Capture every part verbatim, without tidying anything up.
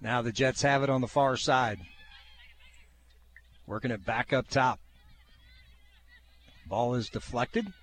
Now the Jets have it on the far side. Working it back up top. Ball is deflected.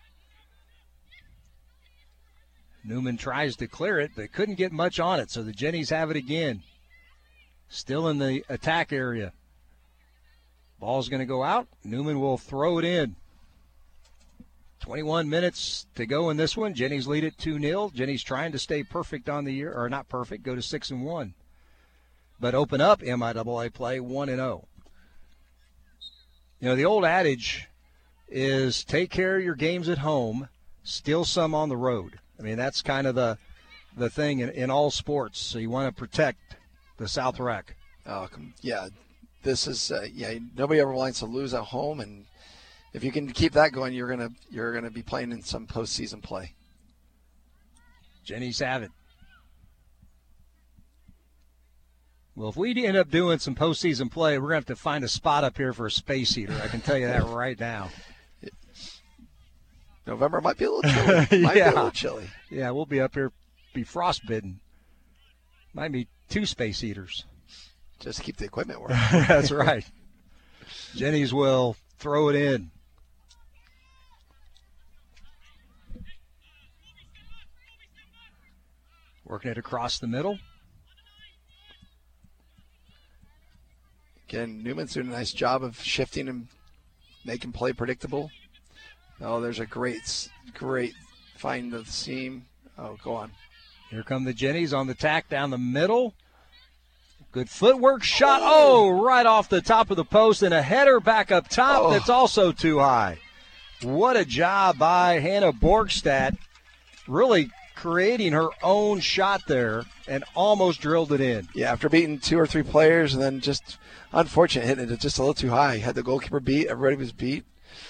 Newman tries to clear it, but couldn't get much on it, so the Jennies have it again. Still in the attack area. Ball's going to go out. Newman will throw it in. twenty-one minutes to go in this one. Jennies lead it two nil. Jennies trying to stay perfect on the year, or not perfect, go to six and one. But open up M I A A play one and oh. You know, the old adage is take care of your games at home, steal some on the road. I mean, that's kind of the the thing in, in all sports. So you want to protect the South Rec. Oh, yeah. This is uh, yeah. Nobody ever wants to lose at home, and if you can keep that going, you're gonna you're gonna be playing in some postseason play. Jennies have it. Well, if we end up doing some postseason play, we're going to have to find a spot up here for a space heater. I can tell you that right now. November might be a little chilly. Might yeah. be a little chilly. Yeah, we'll be up here, be frostbitten. Might be two space heaters. Just keep the equipment working. That's right. Jennies will throw it in. Working it across the middle. Again, Newman's doing a nice job of shifting and making play predictable. Oh, there's a great, great find of the seam. Oh, go on. Here come the Jennies on the tack down the middle. Good footwork shot. Oh, right off the top of the post, and a header back up top oh. That's also too high. What a job by Hannah Borgstad, really creating her own shot there and almost drilled it in. Yeah, after beating two or three players and then just unfortunate hitting it just a little too high. Had the goalkeeper beat. Everybody was beat.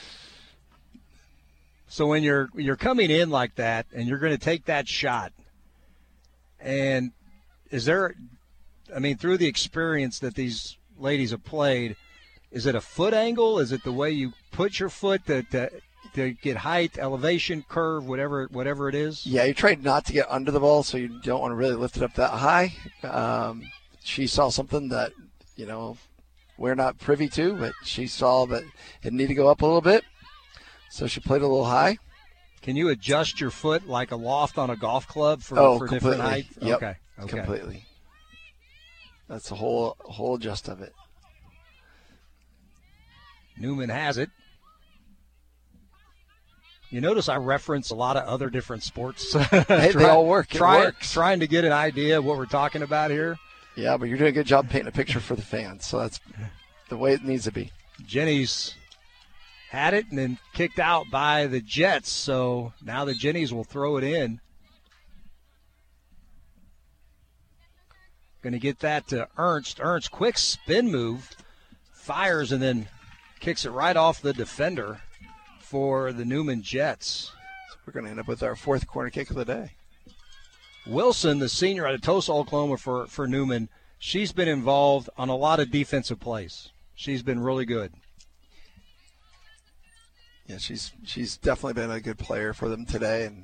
So when you're you're coming in like that and you're going to take that shot, and is there, I mean, through the experience that these ladies have played, is it a foot angle? Is it the way you put your foot to, to, to get height, elevation, curve, whatever whatever it is? Yeah, you try not to get under the ball, so you don't want to really lift it up that high. Um, she saw something that, you know, we're not privy to, but she saw that it needed to go up a little bit. So she played a little high. Can you adjust your foot like a loft on a golf club for, oh, for completely. different height? Yep. Okay. okay. Completely. That's the whole whole adjust of it. Newman has it. You notice I reference a lot of other different sports. Hey, Try, they all work. It try, works. Trying to get an idea of what we're talking about here. Yeah, but you're doing a good job painting a picture for the fans, so that's the way it needs to be. Jennies had it and then kicked out by the Jets, so now the Jennies will throw it in. Going to get that to Ernst. Ernst, quick spin move, fires and then kicks it right off the defender for the Newman Jets. So we're going to end up with our fourth corner kick of the day. Wilson, the senior out of Tulsa, Oklahoma for, for Newman, she's been involved on a lot of defensive plays. She's been really good. Yeah, she's she's definitely been a good player for them today, and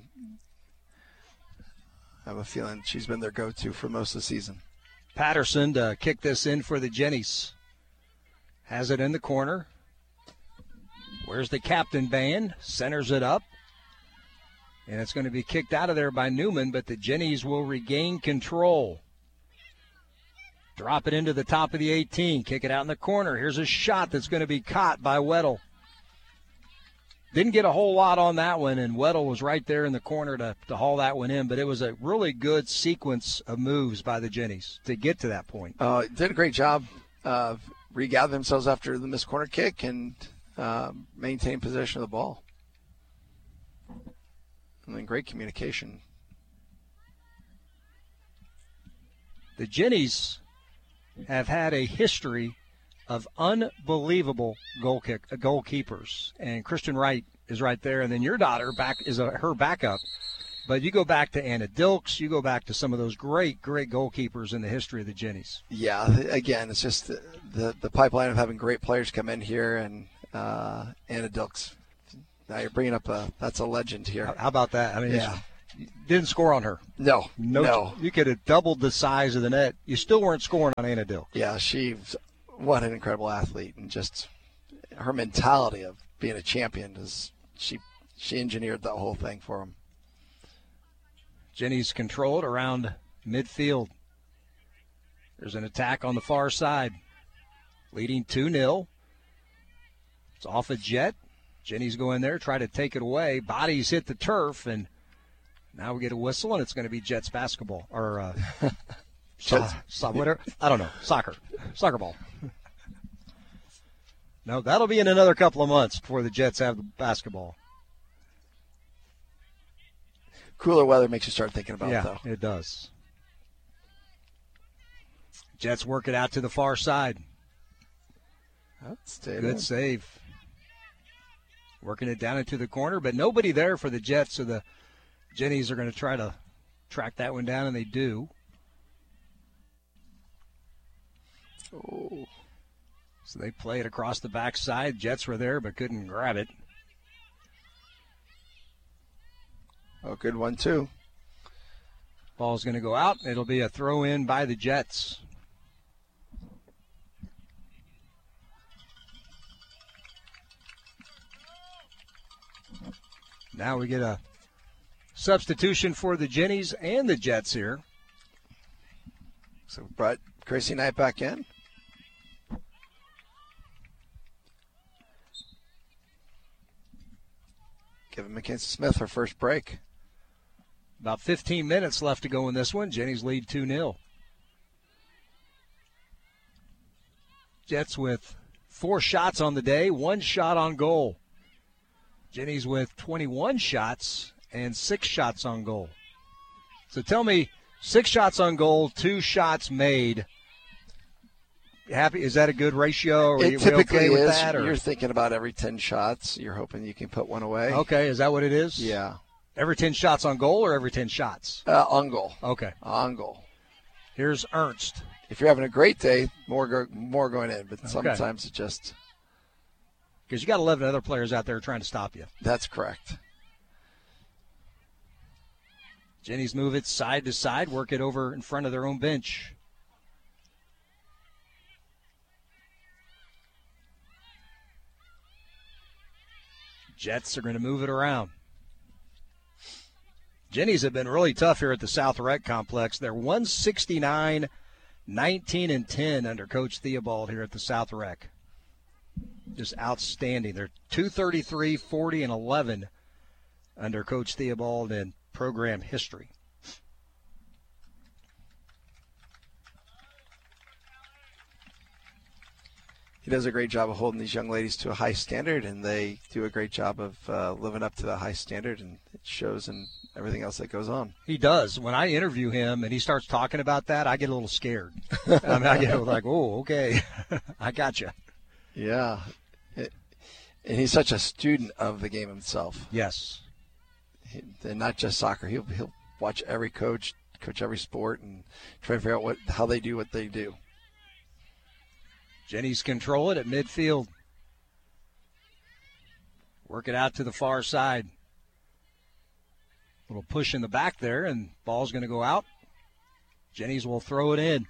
I have a feeling she's been their go-to for most of the season. Patterson to kick this in for the Jennies. Has it in the corner. Where's the captain band? Centers it up. And it's going to be kicked out of there by Newman, but the Jennies will regain control. Drop it into the top of the eighteen. Kick it out in the corner. Here's a shot that's going to be caught by Weddle. Didn't get a whole lot on that one, and Weddle was right there in the corner to, to haul that one in. But it was a really good sequence of moves by the Jennies to get to that point. Uh, did a great job of regathering themselves after the missed corner kick and uh, maintain possession of the ball. And then great communication. The Jennies have had a history of unbelievable goal kick uh, goalkeepers, and Kristen Wright is right there, and then your daughter back is a, her backup. But you go back to Anna Dilks, you go back to some of those great, great goalkeepers in the history of the Jennies. Yeah, again, it's just the the, the pipeline of having great players come in here, and uh, Anna Dilks. Now you're bringing up a that's a legend here. How about that? I mean, yeah. Didn't score on her. No, no. no. You could have doubled the size of the net. You still weren't scoring on Anna Dill. Yeah, she's what an incredible athlete, and just her mentality of being a champion is she she engineered that whole thing for him. Jenny's controlled around midfield. There's an attack on the far side, leading two nil. It's off a Jet. Jenny's going there, try to take it away. Bodies hit the turf, and now we get a whistle, and it's going to be Jets basketball or uh, so, so, whatever. I don't know, soccer, soccer ball. No, that'll be in another couple of months before the Jets have the basketball. Cooler weather makes you start thinking about yeah, it, though. Yeah, it does. Jets work it out to the far side. Good in. Save. Working it down into the corner, but nobody there for the Jets, so the Jennies are going to try to track that one down, and they do. Oh. So they play it across the backside. Jets were there but couldn't grab it. Oh, good one, too. Ball's going to go out. It'll be a throw in by the Jets. Now we get a substitution for the Jennies and the Jets here. So brought Gracie Knight back in. Giving Mackenzie Smith her first break. About fifteen minutes left to go in this one. Jennies lead two nil. Jets with four shots on the day, one shot on goal. Jennies with twenty-one shots and six shots on goal. So tell me, six shots on goal, two shots made. Happy? Is that a good ratio? Or it are you typically okay with is. that, or? You're thinking about every ten shots. You're hoping you can put one away. Okay, is that what it is? Yeah. Every ten shots on goal or every ten shots? Uh, on goal. Okay. On goal. Here's Ernst. If you're having a great day, more go, more going in, but okay. Sometimes it just – because you got eleven other players out there trying to stop you. That's correct. Jennies move it side to side, work it over in front of their own bench. Jets are going to move it around. Jennies have been really tough here at the South Rec Complex. They're one sixty-nine, nineteen, and ten under Coach Theobald here at the South Rec. Just outstanding. They're two thirty-three, forty, and eleven under Coach Theobald in program history. He does a great job of holding these young ladies to a high standard, and they do a great job of uh, living up to that high standard, and it shows in everything else that goes on. He does. When I interview him and he starts talking about that, I get a little scared. I mean, I get like, oh, okay, I got you. Yeah. It, and he's such a student of the game himself. Yes. He, and not just soccer. He'll, he'll watch every coach, coach every sport, and try to figure out what how they do what they do. Jennies control it at midfield. Work it out to the far side. A little push in the back there, and ball's going to go out. Jennies will throw it in.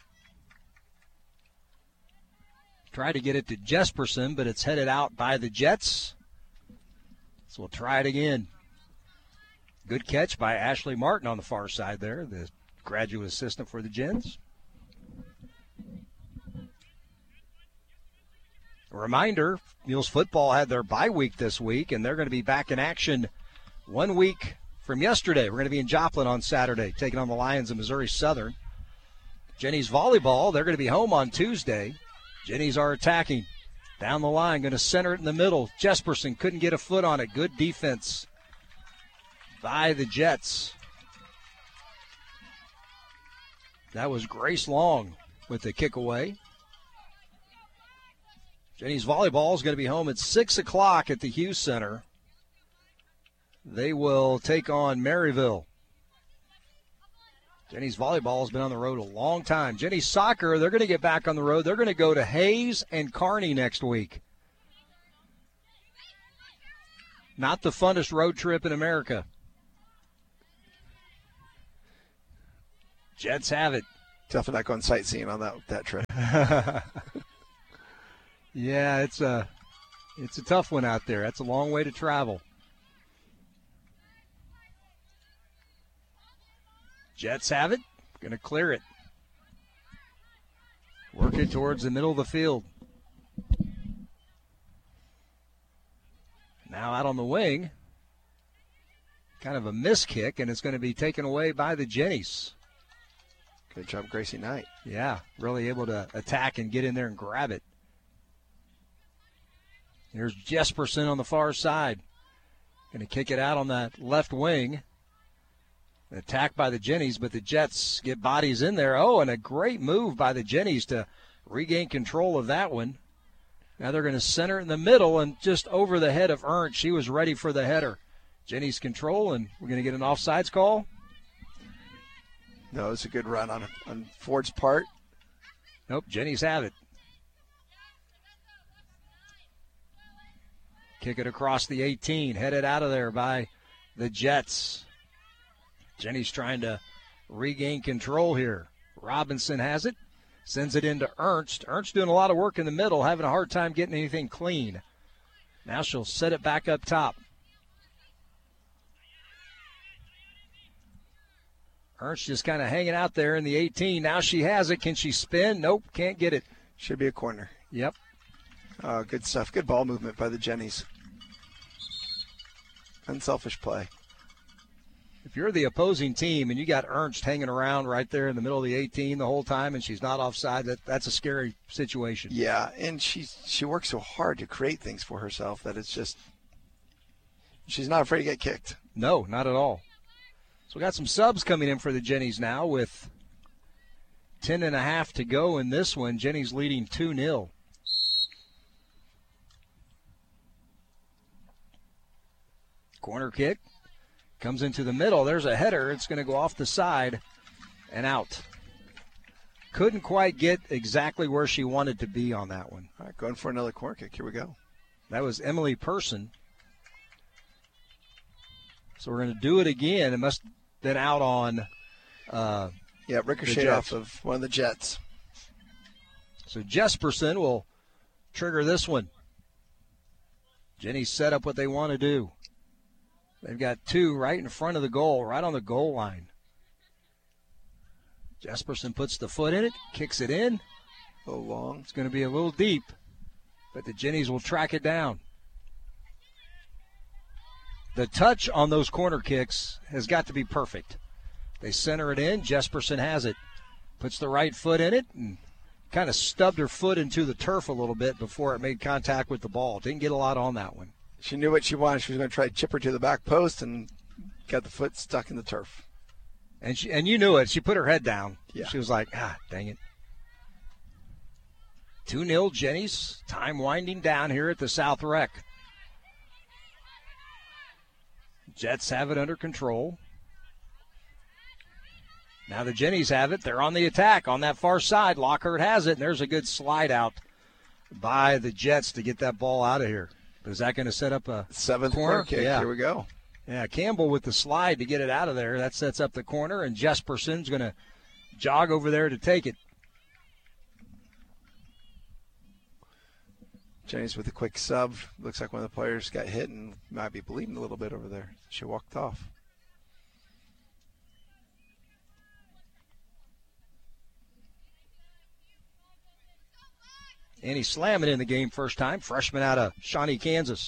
Try to get it to Jesperson, but it's headed out by the Jets. So we'll try it again. Good catch by Ashley Martin on the far side there, the graduate assistant for the Gens. A reminder, Mules football had their bye week this week, and they're going to be back in action one week from yesterday. We're going to be in Joplin on Saturday, taking on the Lions of Missouri Southern. Jennies volleyball, they're going to be home on Tuesday. Jennies are attacking. Down the line, going to center it in the middle. Jesperson couldn't get a foot on it. Good defense by the Jets. That was Grace Long with the kick away. Jennies volleyball is going to be home at six o'clock at the Hughes Center. They will take on Maryville. Jennies volleyball has been on the road a long time. Jennies soccer, they're going to get back on the road. They're going to go to Hayes and Kearney next week. Not the funnest road trip in America. Jets have it. Definitely not going sightseeing on that that trip. Yeah, it's a, it's a tough one out there. That's a long way to travel. Jets have it. Going to clear it. Work it towards the middle of the field. Now out on the wing. Kind of a miss kick, and it's going to be taken away by the Jennies. Good job, Gracie Knight. Yeah, really able to attack and get in there and grab it. Here's Jesperson on the far side. Going to kick it out on that left wing. Attacked by the Jennies, but the Jets get bodies in there. Oh, and a great move by the Jennies to regain control of that one. Now they're going to center it in the middle and just over the head of Ernst. She was ready for the header. Jennies control, and we're going to get an offsides call. No, it's a good run on, on Ford's part. Nope, Jennies have it. Kick it across the eighteen, headed out of there by the Jets. Jenny's trying to regain control here. Robinson has it, sends it into Ernst. Ernst doing a lot of work in the middle, having a hard time getting anything clean. Now she'll set it back up top. Ernst just kind of hanging out there in the eighteen. Now she has it. Can she spin? Nope, can't get it. Should be a corner. Yep. Uh, good stuff. Good ball movement by the Jennies. Unselfish play. If you're the opposing team and you got Ernst hanging around right there in the middle of the eighteen the whole time and she's not offside, that, that's a scary situation. Yeah, and she she works so hard to create things for herself that it's just she's not afraid to get kicked. No, not at all. So we got some subs coming in for the Jennies now with ten and a half to go in this one. Jennies leading two nil. Corner kick. Comes into the middle. There's a header. It's going to go off the side and out. Couldn't quite get exactly where she wanted to be on that one. All right, going for another corner kick. Here we go. That was Emily Person. So we're going to do it again. It must have been out on uh, yeah, ricocheted off of one of the Jets. So Jesperson will trigger this one. Jenny's set up what they want to do. They've got two right in front of the goal, right on the goal line. Jesperson puts the foot in it, kicks it in. A little long. It's going to be a little deep, but the Jennies will track it down. The touch on those corner kicks has got to be perfect. They center it in. Jesperson has it. Puts the right foot in it and kind of stubbed her foot into the turf a little bit before it made contact with the ball. Didn't get a lot on that one. She knew what she wanted. She was going to try to chip her to the back post and got the foot stuck in the turf. And she and you knew it. She put her head down. Yeah. She was like, ah, dang it. two nil Jennies. Time winding down here at the South Rec. Jets have it under control. Now the Jennies have it. They're on the attack on that far side. Lockhart has it, and there's a good slide out by the Jets to get that ball out of here. Is that going to set up a seventh corner? corner kick? Yeah. Here we go. Yeah, Campbell with the slide to get it out of there. That sets up the corner, and Jesperson's going to jog over there to take it. Jennies with a quick sub. Looks like one of the players got hit and might be bleeding a little bit over there. She walked off. And he's slamming in the game first time. Freshman out of Shawnee, Kansas.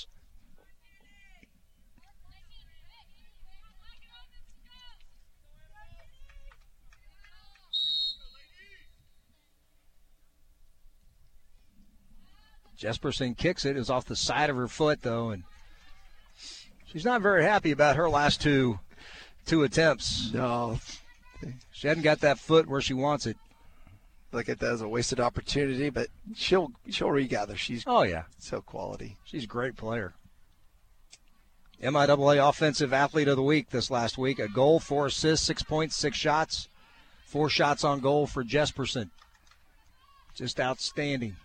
Jesperson kicks it. It was off the side of her foot, though, and she's not very happy about her last two two attempts. No. She hadn't got that foot where she wants it. Look at that as a wasted opportunity, but she'll she'll regather. She's oh yeah, so quality. She's a great player. M I A A Offensive Athlete of the Week this last week. A goal, four assists, six points, six shots. Four shots on goal for Jesperson. Just outstanding.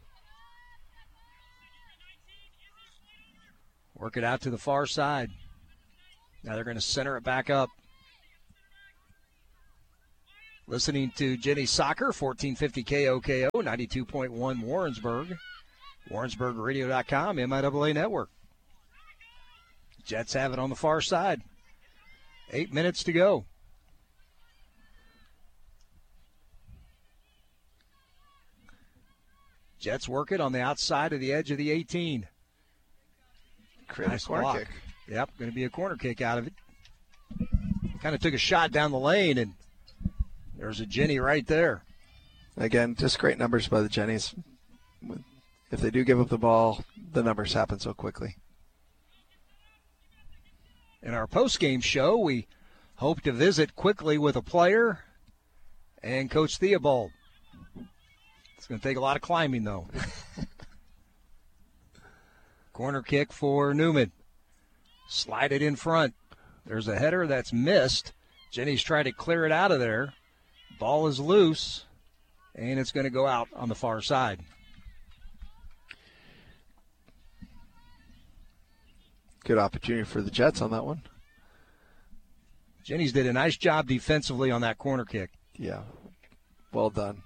Work it out to the far side. Now they're going to center it back up. Listening to Jenny Soccer, fourteen fifty K O K O, ninety-two point one Warrensburg, Warrensburg Radio dot com, M I A A Network. Jets have it on the far side. Eight minutes to go. Jets work it on the outside of the edge of the eighteen. Create Nice a corner block. kick. Yep, going to be a corner kick out of it. Kind of took a shot down the lane, and there's a Jenny right there. Again, just great numbers by the Jennies. If they do give up the ball, the numbers happen so quickly. In our post-game show, we hope to visit quickly with a player and Coach Theobald. It's going to take a lot of climbing, though. Corner kick for Newman. Slide it in front. There's a header that's missed. Jenny's tried to clear it out of there. Ball is loose, and it's going to go out on the far side. Good opportunity for the Jets on that one. Jenny's did a nice job defensively on that corner kick. Yeah, well done.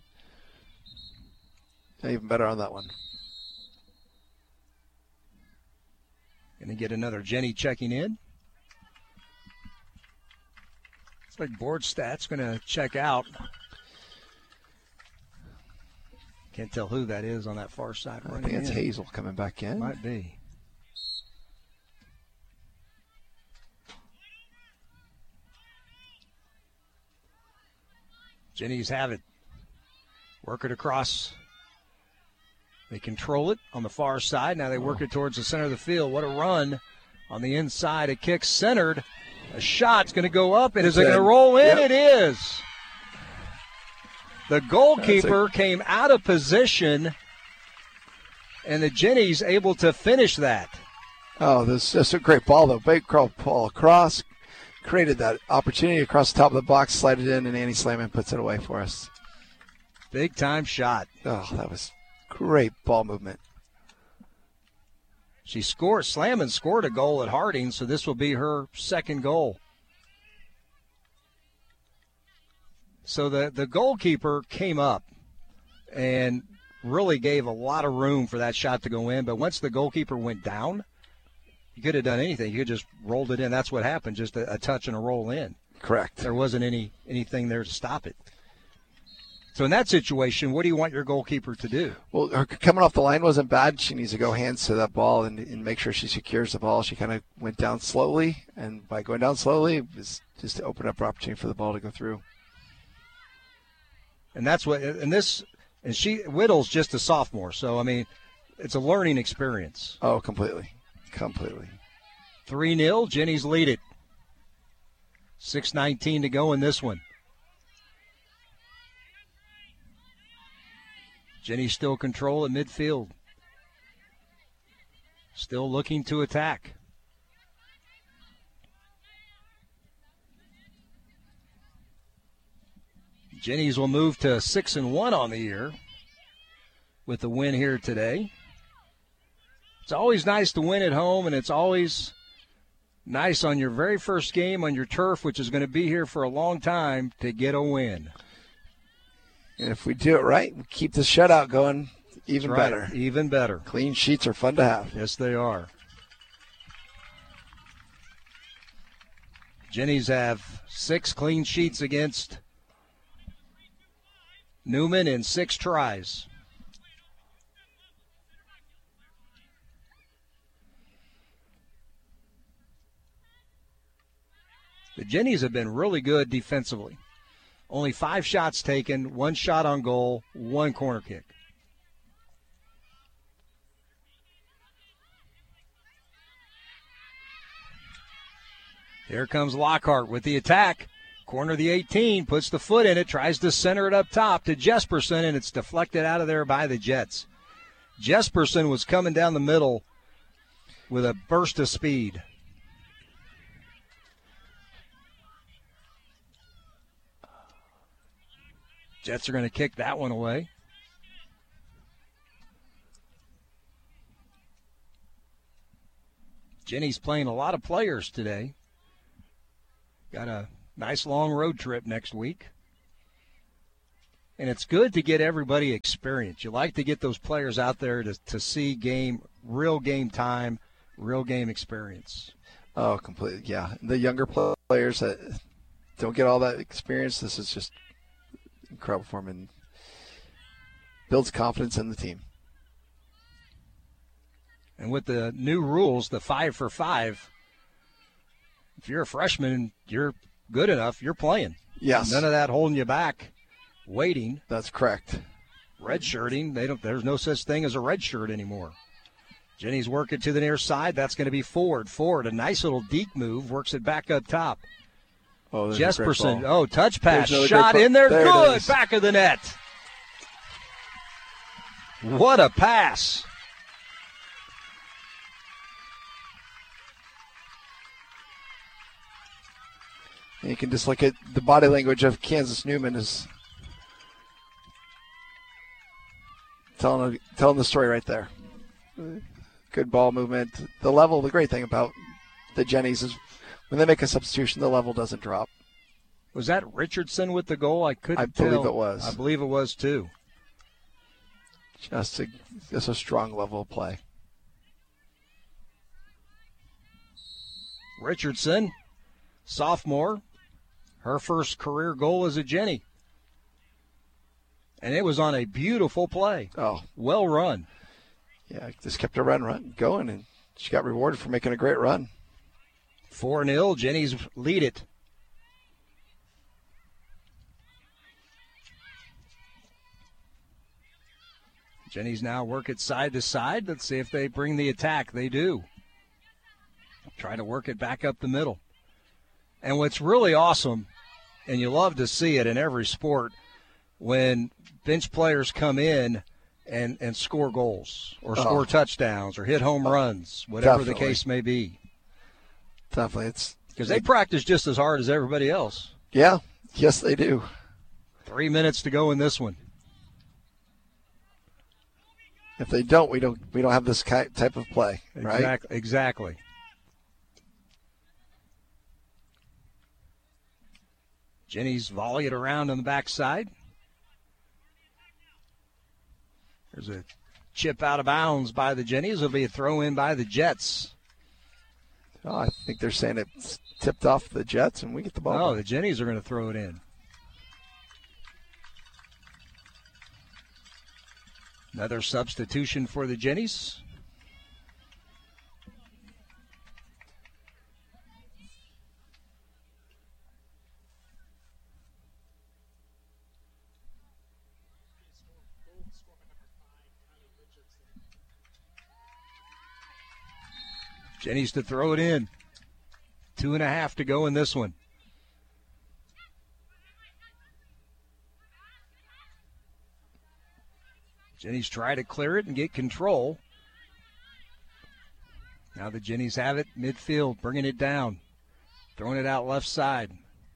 Even better on that one. Going to get another Jenny checking in. Looks like board stats going to check out. Can't tell who that is on that far side. I running think it's in. Hazel coming back in. Might be. Jenny's have it. Work it across. They control it on the far side. Now they work it towards the center of the field. What a run on the inside. A kick centered. A shot's going to go up. And is it going to roll in? Yep. It is. The goalkeeper a- came out of position, and the Jenny's able to finish that. Oh, this is just a great ball, though. Big crawl ball across. Created that opportunity across the top of the box, slide it in, and Annie Slayman puts it away for us. Big time shot. Oh, that was great ball movement. She scored. Slayman scored a goal at Harding, so this will be her second goal. So the, the goalkeeper came up and really gave a lot of room for that shot to go in. But once the goalkeeper went down, you could have done anything. You could just rolled it in. That's what happened, just a, a touch and a roll in. Correct. There wasn't any anything there to stop it. So in that situation, what do you want your goalkeeper to do? Well, her coming off the line wasn't bad. She needs to go hands to that ball and, and make sure she secures the ball. She kind of went down slowly, and by going down slowly, it was just to open up an opportunity for the ball to go through. And that's what, and this, and she, Whittle's just a sophomore. So, I mean, it's a learning experience. Oh, completely. Completely. three nil, Jenny's lead it. six nineteen to go in this one. Jenny still control at midfield. Still looking to attack. Jenny's will move to six and one on the year with the win here today. It's always nice to win at home, and it's always nice on your very first game on your turf, which is going to be here for a long time, to get a win. And if we do it right, we keep the shutout going even That's right. better. Even better. Clean sheets are fun to have. Yes, they are. Jenny's have six clean sheets against Newman in six tries. The Jennies have been really good defensively. Only five shots taken, one shot on goal, one corner kick. Here comes Lockhart with the attack. Corner of the eighteen, puts the foot in it, tries to center it up top to Jesperson, and it's deflected out of there by the Jets. Jesperson was coming down the middle with a burst of speed. Jets are going to kick that one away. Jenny's playing a lot of players today. Got a nice long road trip next week. And it's good to get everybody experience. You like to get those players out there to, to see game, real game time, real game experience. Oh, completely, yeah. The younger players that don't get all that experience, this is just incredible for them and builds confidence in the team. And with the new rules, the five for five, if you're a freshman and you're good enough, you're playing. Yes. None of that holding you back, waiting. That's correct. Redshirting, they don't. There's no such thing as a red shirt anymore. Jenny's working to the near side. That's going to be Ford. Ford, a nice little deep move, works it back up top. Oh, Jesperson, oh, touch pass, shot great in there, there good, back of the net. What a pass. And you can just look at the body language of Kansas Newman is telling, telling the story right there. Good ball movement. The level, the great thing about the Jennies is when they make a substitution, the level doesn't drop. Was that Richardson with the goal? I couldn't I believe tell. it was. I believe it was, too. Just a, just a strong level of play. Richardson, sophomore, her first career goal as a Jenny. And it was on a beautiful play. Oh. Well run. Yeah, just kept her run, run going, and she got rewarded for making a great run. four nil, Jennies lead it. Jennies now work it side to side. Let's see if they bring the attack. They do. Try to work it back up the middle. And what's really awesome, and you love to see it in every sport, when bench players come in and, and score goals or score oh. touchdowns or hit home runs, whatever Definitely. the case may be. Definitely. It's because they practice just as hard as everybody else. Yeah. Yes, they do. Three minutes to go in this one. If they don't, we don't we don't have this type of play, right? Exactly. Exactly. Jenny's volley it around on the backside. There's a chip out of bounds by the Jennies. It'll be a throw in by the Jets. Oh, I think they're saying it's tipped off the Jets and we get the ball. Oh, back. the Jennies are going to throw it in. Another substitution for the Jennies. Jennies to throw it in. Two and a half to go in this one. Jennies try to clear it and get control. Now the Jennies have it midfield, bringing it down. Throwing it out left side.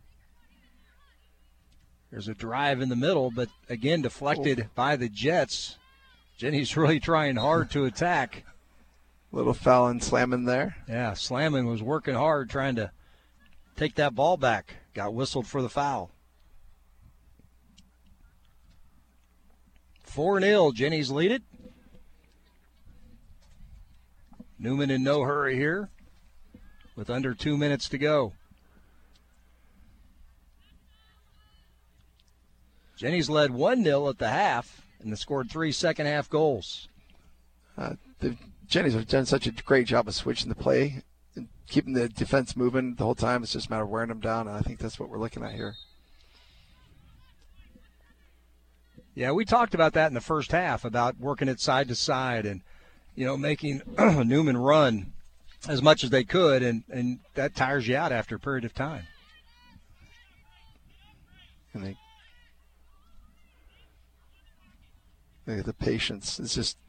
There's a drive in the middle, but again deflected oh. by the Jets. Jennies really trying hard to attack. Little foul and slamming there. Yeah, slamming was working hard trying to take that ball back. Got whistled for the foul. four nil, Jennies lead it. Newman in no hurry here with under two minutes to go. Jennies led one nil at the half and they scored three second-half goals. Uh, the Jennies have done such a great job of switching the play and keeping the defense moving the whole time. It's just a matter of wearing them down, and I think that's what we're looking at here. Yeah, we talked about that in the first half, about working it side to side and, you know, making Newman run as much as they could, and, and that tires you out after a period of time. And they, they the patience. It's just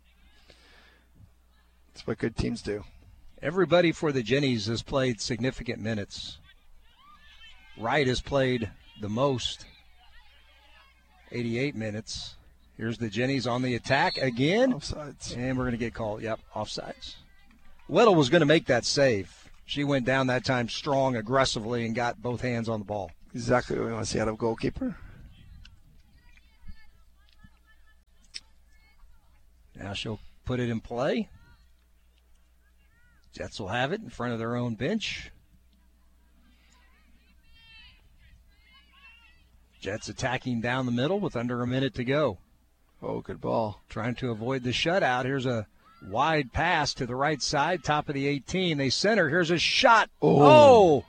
it's what good teams do. Everybody for the Jennies has played significant minutes. Wright has played the most. eighty-eight minutes. Here's the Jennies on the attack again. Offsides. And we're going to get called. Yep, offsides. Weddle was going to make that save. She went down that time strong, aggressively, and got both hands on the ball. Exactly what we want to see out of a goalkeeper. Now she'll put it in play. Jets will have it in front of their own bench. Jets attacking down the middle with under a minute to go. Oh, good ball. Trying to avoid the shutout. Here's a wide pass to the right side, top of the eighteen. They center. Here's a shot. Oh. oh.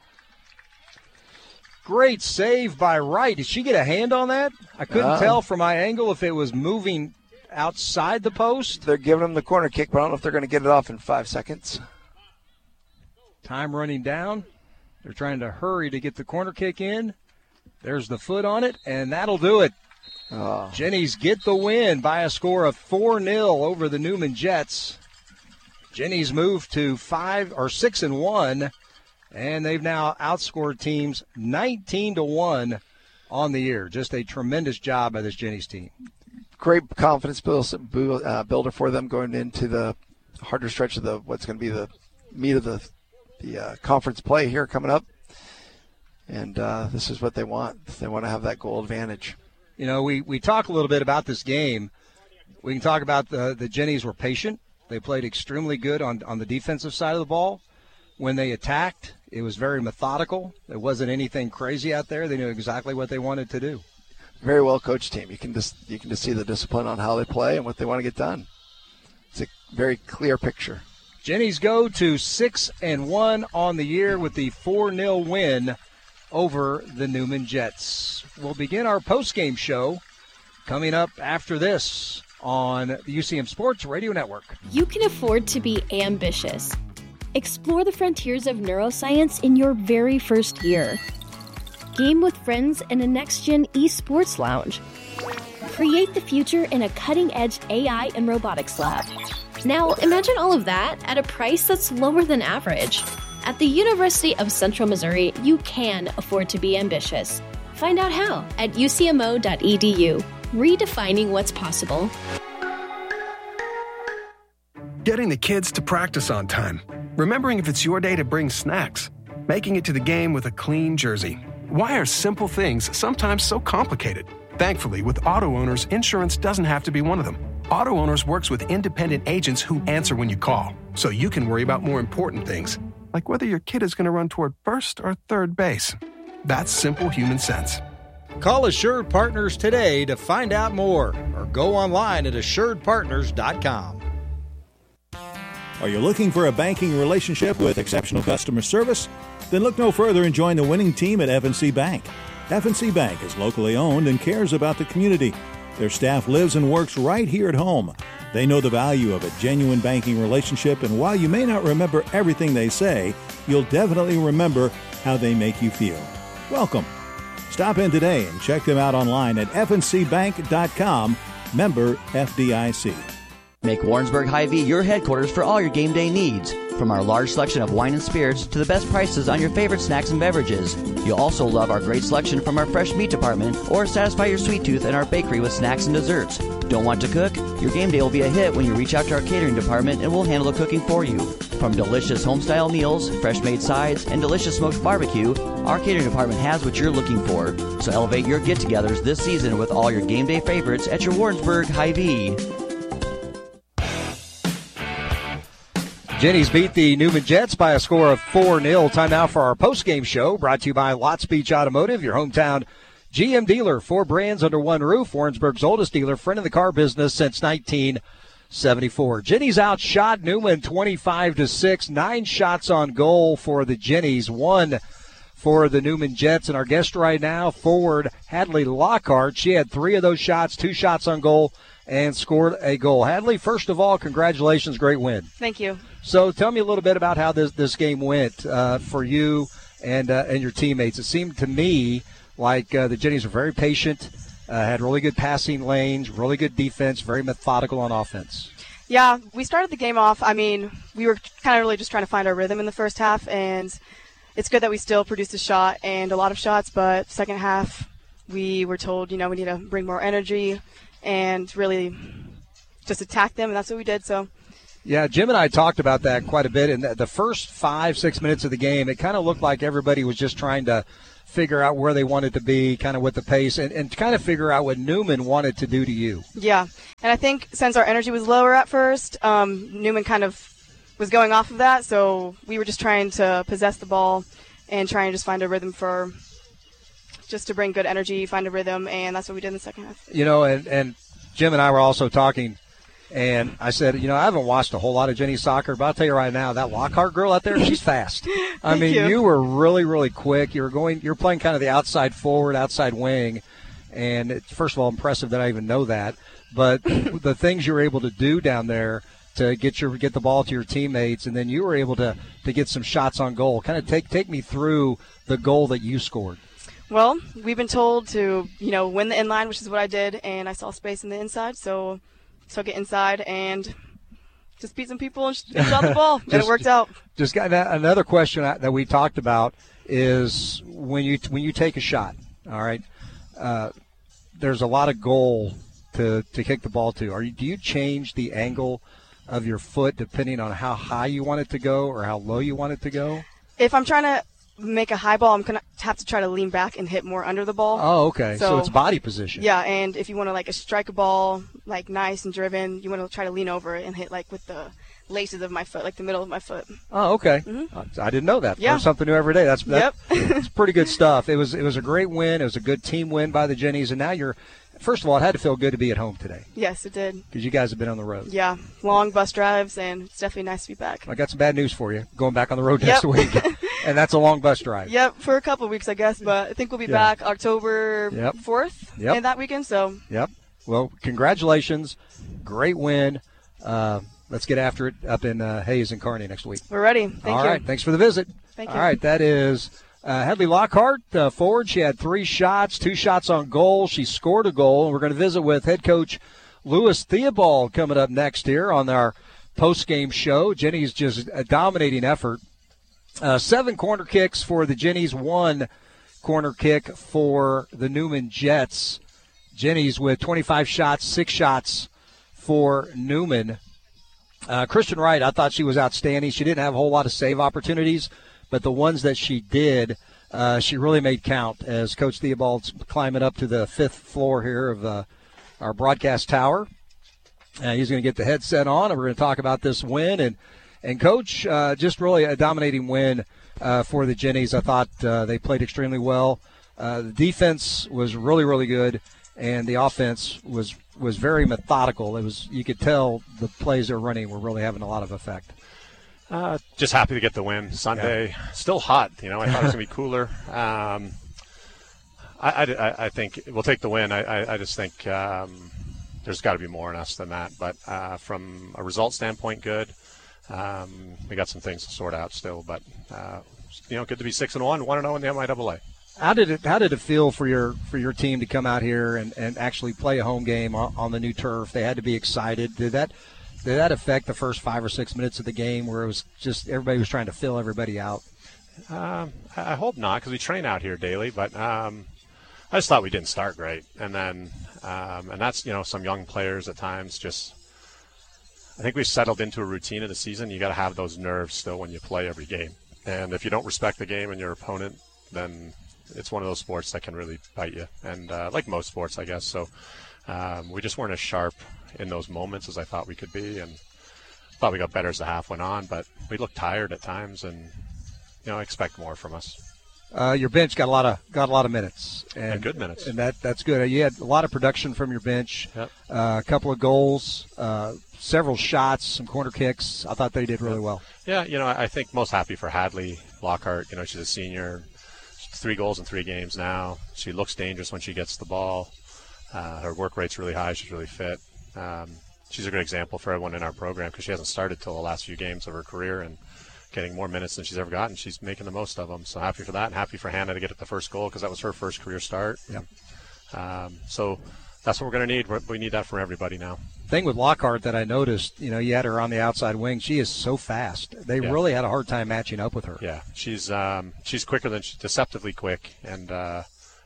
Great save by Wright. Did she get a hand on that? I couldn't uh, tell from my angle if it was moving outside the post. They're giving them the corner kick, but I don't know if they're going to get it off in five seconds. Time running down. They're trying to hurry to get the corner kick in. There's the foot on it, and that'll do it. Oh. Jennies get the win by a score of four nil over the Newman Jets. Jennies moved to five or six and one, and they've now outscored teams nineteen to one on the year. Just a tremendous job by this Jennies team. Great confidence builder for them going into the harder stretch of the what's going to be the meat of the the uh, conference play here coming up. And uh, this is what they want. They want to have that goal advantage. You know, we, we talk a little bit about this game. We can talk about the, the Jennies were patient. They played extremely good on, on the defensive side of the ball. When they attacked, it was very methodical. There wasn't anything crazy out there. They knew exactly what they wanted to do. Very well coached team. You can just you can just see the discipline on how they play and what they want to get done. It's a very clear picture. Jennies go to six and one on the year with the four nil win over the Newman Jets. We'll begin our postgame show coming up after this on the U C M Sports Radio Network. You can afford to be ambitious. Explore the frontiers of neuroscience in your very first year. Game with friends in a next-gen esports lounge. Create the future in a cutting-edge A I and robotics lab. Now, imagine all of that at a price that's lower than average. At the University of Central Missouri, you can afford to be ambitious. Find out how at U C M O dot E D U. Redefining what's possible. Getting the kids to practice on time. Remembering if it's your day to bring snacks. Making it to the game with a clean jersey. Why are simple things sometimes so complicated? Thankfully, with Auto Owners, insurance doesn't have to be one of them. Auto Owners works with independent agents who answer when you call, so you can worry about more important things, like whether your kid is going to run toward first or third base. That's simple human sense. Call Assured Partners today to find out more, or go online at assured partners dot com. Are you looking for a banking relationship with exceptional customer service? Then look no further and join the winning team at F and C Bank. F and C Bank is locally owned and cares about the community. Their staff lives and works right here at home. They know the value of a genuine banking relationship, and while you may not remember everything they say, you'll definitely remember how they make you feel. Welcome. Stop in today and check them out online at F and C bank dot com, member F D I C. Make Warrensburg Hy-Vee your headquarters for all your game day needs. From our large selection of wine and spirits to the best prices on your favorite snacks and beverages. You'll also love our great selection from our fresh meat department, or satisfy your sweet tooth in our bakery with snacks and desserts. Don't want to cook? Your game day will be a hit when you reach out to our catering department and we'll handle the cooking for you. From delicious home-style meals, fresh-made sides, and delicious smoked barbecue, our catering department has what you're looking for. So elevate your get-togethers this season with all your game day favorites at your Warrensburg Hy-Vee. Jennies beat the Newman Jets by a score of four nil. Time now for our postgame show, brought to you by Lots Beach Automotive, your hometown G M dealer. Four brands under one roof. Warrensburg's oldest dealer, friend of the car business since nineteen seventy-four. Jennies outshot Newman twenty-five to six. Nine shots on goal for the Jennies, one for the Newman Jets. And our guest right now, forward Hadley Lockhart. She had three of those shots, two shots on goal, and scored a goal. Hadley, first of all, congratulations. Great win. Thank you. So tell me a little bit about how this, this game went uh, for you and uh, and your teammates. It seemed to me like uh, the Jennies were very patient, uh, had really good passing lanes, really good defense, very methodical on offense. Yeah, we started the game off. I mean, we were kind of really just trying to find our rhythm in the first half, and it's good that we still produced a shot and a lot of shots, but second half we were told, you know, we need to bring more energy and really just attack them, and that's what we did. So. Yeah, Jim and I talked about that quite a bit. In the first five, six minutes of the game, it kind of looked like everybody was just trying to figure out where they wanted to be, kind of with the pace, and, and kind of figure out what Newman wanted to do to you. Yeah, and I think since our energy was lower at first, um, Newman kind of was going off of that, so we were just trying to possess the ball and trying to just find a rhythm for just to bring good energy, find a rhythm, and that's what we did in the second half. You know, and, and Jim and I were also talking, and I said, you know, I haven't watched a whole lot of Jenny's soccer, but I'll tell you right now, that Lockhart girl out there, she's fast. I mean, you. you were really, really quick. You were going, you're playing kind of the outside forward, outside wing, and it's, first of all, impressive that I even know that. But the things you were able to do down there to get your get the ball to your teammates, and then you were able to, to get some shots on goal. Kind of take take me through the goal that you scored. Well, we've been told to, you know, win the inline, which is what I did, and I saw space in the inside, so took it inside and just beat some people and shot the ball, and it worked out. Just got another question that we talked about is when you when you take a shot, all right, uh, there's a lot of goal to, to kick the ball to. Are you, do you change the angle of your foot depending on how high you want it to go or how low you want it to go? If I'm trying to make a high ball, I'm going to have to try to lean back and hit more under the ball. Oh, okay. So, so it's body position. Yeah, and if you want to like a strike a ball like nice and driven, you want to try to lean over it and hit like with the laces of my foot, like the middle of my foot. Oh, okay. Mm-hmm. I didn't know that. Yeah. Learn something new every day. That's that, yep. It's pretty good stuff. It was it was a great win. It was a good team win by the Jennies, and now you're. First of all, it had to feel good to be at home today. Yes, it did. Because you guys have been on the road. Yeah, long bus drives, and it's definitely nice to be back. I got some bad news for you. Going back on the road yep. next week, and that's a long bus drive. Yep, for a couple of weeks, I guess, but I think we'll be yeah. back October yep. fourth yep. in that weekend. So. Yep. Well, congratulations. Great win. Uh, let's get after it up in uh, Hayes and Kearney next week. We're ready. Thank All you. right. Thanks for the visit. Thank All you. right. That is uh, Hadley Lockhart, uh, forward. She had three shots, two shots on goal. She scored a goal. And we're going to visit with head coach Lewis Theobald coming up next here on our post-game show. Jenny's just a dominating effort. Uh, seven corner kicks for the Jennies, one corner kick for the Newman Jets. Jennies with twenty-five shots, six shots for Newman. Uh, Christian Wright, I thought she was outstanding. She didn't have a whole lot of save opportunities, but the ones that she did, uh, she really made count as Coach Theobald's climbing up to the fifth floor here of uh, our broadcast tower. Uh, he's going to get the headset on, and we're going to talk about this win. And, and Coach, uh, just really a dominating win uh, for the Jennies. I thought uh, they played extremely well. Uh, the defense was really, really good, and the offense was was very methodical. It was you could tell the plays they were running were really having a lot of effect. Uh, just happy to get the win Sunday. Yeah. Still hot, you know. I thought it was gonna be cooler. Um, I, I, I think we'll take the win. I, I, I just think um, there's got to be more in us than that. But uh, from a result standpoint, good. Um, we got some things to sort out still, but uh, you know, good to be six and one, one and zero in the M I A A. How did it How did it feel for your for your team to come out here and, and actually play a home game on, on the new turf? They had to be excited. Did that did that affect the first five or six minutes of the game where it was just everybody was trying to fill everybody out? Um, I hope not, because we train out here daily. But um, I just thought we didn't start great, and then um, and that's you know some young players at times just. I think we've settled into a routine of the season. You got to have those nerves still when you play every game, and if you don't respect the game and your opponent, then it's one of those sports that can really bite you, and uh, like most sports, I guess. So um, we just weren't as sharp in those moments as I thought we could be, and thought we got better as the half went on, but we looked tired at times, and you know, I expect more from us. Uh, your bench got a lot of got a lot of minutes, and, and good minutes, and that that's good. You had a lot of production from your bench, yep. uh, a couple of goals, uh, several shots, some corner kicks. I thought they did really well. Yeah, you know, I think most happy for Hadley Lockhart. You know, she's a senior. Three goals in three games now. She looks dangerous when she gets the ball. Uh, her work rate's really high. She's really fit. Um, she's a good example for everyone in our program because she hasn't started till the last few games of her career and getting more minutes than she's ever gotten. She's making the most of them. So happy for that, and happy for Hannah to get the first goal because that was her first career start. Yeah. Um, so that's what we're going to need. We need that from everybody now. Thing with Lockhart that I noticed, you know, you had her on the outside wing. She is so fast. They yeah. really had a hard time matching up with her. Yeah, she's um, she's quicker than she's deceptively quick, and uh,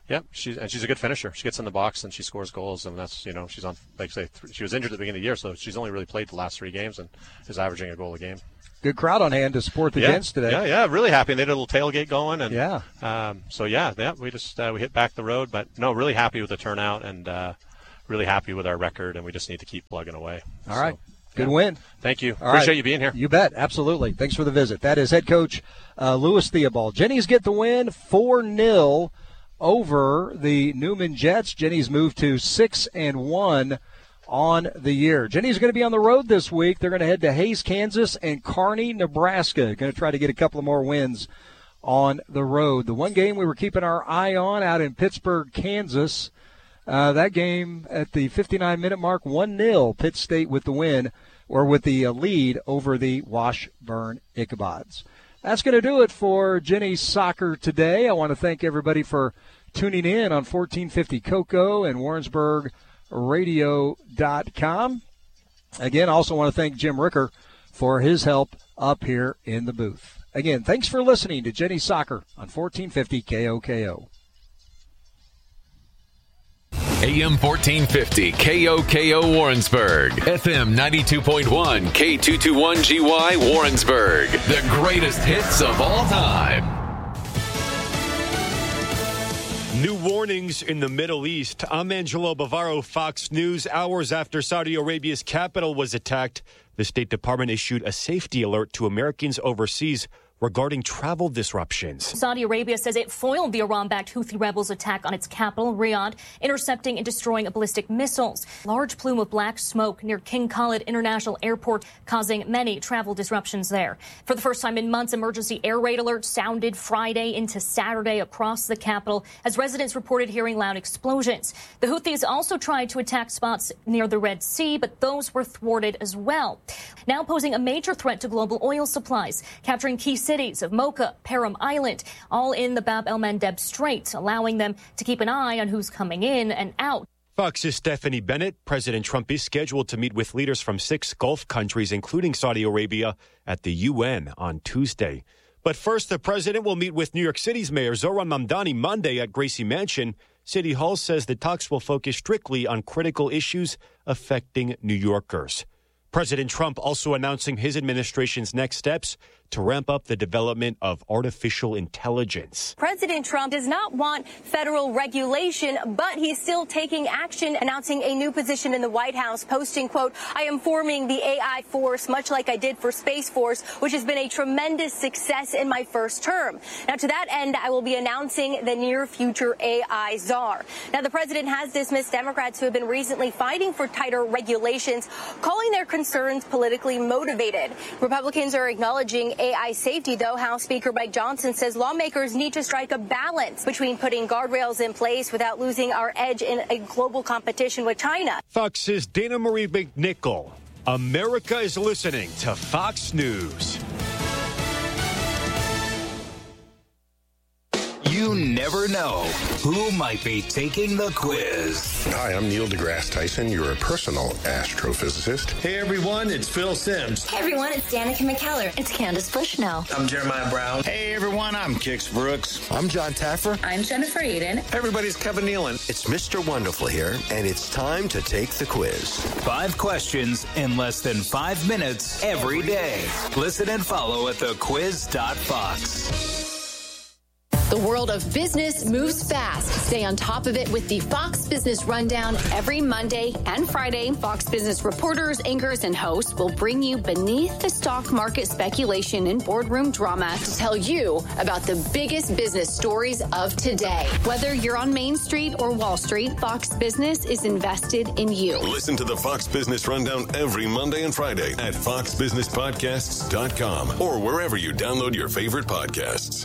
Yep, she's and she's a good finisher. She gets in the box and she scores goals, and that's you know she's on like say th- she was injured at the beginning of the year, so she's only really played the last three games and is averaging a goal a game. Good crowd on hand to support the yeah, Gents today. Yeah, yeah, really happy. And they did a little tailgate going, and yeah, um, so yeah, yeah, we just uh, we hit back the road, but no, really happy with the turnout and uh, really happy with our record, and we just need to keep plugging away. All so, right. Good yeah. win. Thank you. All Appreciate right. you being here. You bet. Absolutely. Thanks for the visit. That is head coach uh, Louis Theobald. Jennies get the win four nil over the Newman Jets. Jennies moved to six and one on the year. Jennies are going to be on the road this week. They're going to head to Hays, Kansas, and Kearney, Nebraska. Going to try to get a couple of more wins on the road. The one game we were keeping our eye on out in Pittsburgh, Kansas, Uh, that game at the fifty-nine minute mark, one nil, Pitt State with the win, or with the uh, lead over the Washburn Ichabods. That's going to do it for Jennies Soccer today. I want to thank everybody for tuning in on fourteen fifty Cocoa and Warrensburg Radio dot com. Again, I also want to thank Jim Ricker for his help up here in the booth. Again, thanks for listening to Jennies Soccer on fourteen fifty K O K O. A M fourteen fifty K O K O Warrensburg, F M ninety-two point one K two twenty-one G Y Warrensburg. The greatest hits of all time. New warnings in the Middle East. I'm Angelo Bavaro, Fox News. Hours after Saudi Arabia's capital was attacked, the State Department issued a safety alert to Americans overseas regarding travel disruptions. Saudi Arabia says it foiled the Iran-backed Houthi rebels' attack on its capital, Riyadh, intercepting and destroying ballistic missiles. Large plume of black smoke near King Khalid International Airport, causing many travel disruptions there. For the first time in months, emergency air raid alerts sounded Friday into Saturday across the capital as residents reported hearing loud explosions. The Houthis also tried to attack spots near the Red Sea, but those were thwarted as well. Now posing a major threat to global oil supplies, capturing key cities of Mocha, Param Island, all in the Bab el-Mandeb Strait, allowing them to keep an eye on who's coming in and out. Fox's Stephanie Bennett. President Trump is scheduled to meet with leaders from six Gulf countries, including Saudi Arabia, at the U N on Tuesday. But first, the president will meet with New York City's Mayor Zohran Mamdani Monday at Gracie Mansion. City Hall says the talks will focus strictly on critical issues affecting New Yorkers. President Trump also announcing his administration's next steps to ramp up the development of artificial intelligence. President Trump does not want federal regulation, but he's still taking action, announcing a new position in the White House, posting, quote, I am forming the A I Force, much like I did for Space Force, which has been a tremendous success in my first term. Now, to that end, I will be announcing the near future A I czar. Now, the president has dismissed Democrats who have been recently fighting for tighter regulations, calling their concerns politically motivated. Republicans are acknowledging A I safety, though. House Speaker Mike Johnson says lawmakers need to strike a balance between putting guardrails in place without losing our edge in a global competition with China. Fox's Dana Marie McNichol. America is listening to Fox News. You never know who might be taking the quiz. Hi, I'm Neil deGrasse Tyson, your personal astrophysicist. Hey everyone, it's Phil Sims. Hey everyone, it's Danica McKellar. It's Candace Bushnell. I'm Jeremiah Brown. Hey everyone, I'm Kix Brooks. I'm John Taffer. I'm Jennifer Eden. Hey everybody's Kevin Nealon. It's Mister Wonderful here, and it's time to take the quiz. Five questions in less than five minutes every day. Listen and follow at the quiz dot fox. The world of business moves fast. Stay on top of it with the Fox Business Rundown every Monday and Friday. Fox Business reporters, anchors, and hosts will bring you beneath the stock market speculation and boardroom drama to tell you about the biggest business stories of today. Whether you're on Main Street or Wall Street, Fox Business is invested in you. Listen to the Fox Business Rundown every Monday and Friday at fox business podcasts dot com or wherever you download your favorite podcasts.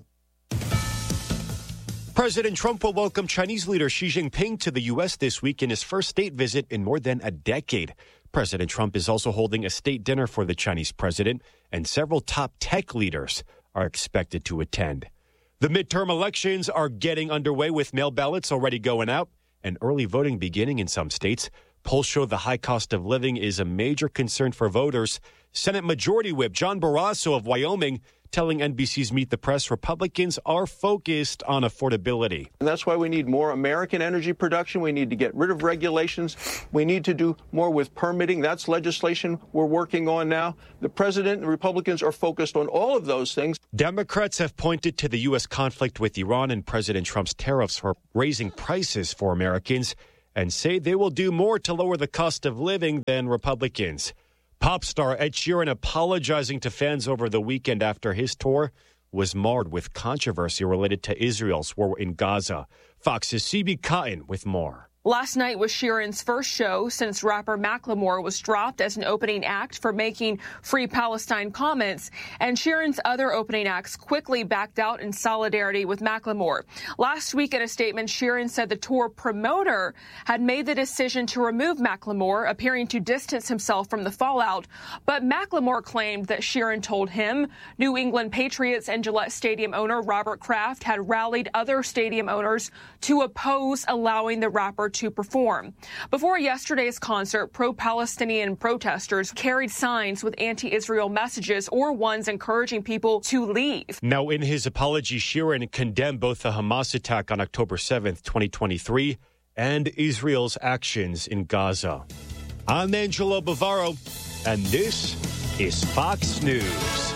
President Trump will welcome Chinese leader Xi Jinping to the U S this week in his first state visit in more than a decade. President Trump is also holding a state dinner for the Chinese president, and several top tech leaders are expected to attend. The midterm elections are getting underway with mail ballots already going out and early voting beginning in some states. Polls show the high cost of living is a major concern for voters. Senate Majority Whip John Barrasso of Wyoming telling N B C's Meet the Press Republicans are focused on affordability. And that's why we need more American energy production. We need to get rid of regulations. We need to do more with permitting. That's legislation we're working on now. The president and Republicans are focused on all of those things. Democrats have pointed to the U S conflict with Iran and President Trump's tariffs for raising prices for Americans and say they will do more to lower the cost of living than Republicans. Pop star Ed Sheeran apologizing to fans over the weekend after his tour was marred with controversy related to Israel's war in Gaza. Fox's C B Cotton with more. Last night was Sheeran's first show since rapper Macklemore was dropped as an opening act for making Free Palestine comments, and Sheeran's other opening acts quickly backed out in solidarity with Macklemore. Last week in a statement, Sheeran said the tour promoter had made the decision to remove Macklemore, appearing to distance himself from the fallout, but Macklemore claimed that Sheeran told him New England Patriots and Gillette Stadium owner Robert Kraft had rallied other stadium owners to oppose allowing the rapper to perform. Before yesterday's concert, pro-Palestinian protesters carried signs with anti-Israel messages or ones encouraging people to leave. Now, in his apology, Sheeran condemned both the Hamas attack on October seventh, twenty twenty-three, and Israel's actions in Gaza. I'm Angelo Bavaro, and this is Fox News.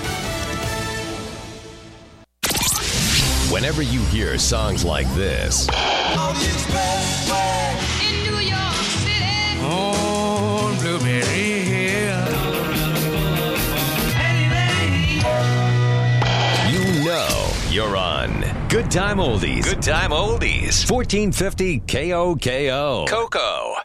Whenever you hear songs like this, On the expressway in New York City, on Blueberry Hill, you know you're on Good Time Oldies. Good Time Oldies. fourteen fifty K O K O. Cocoa.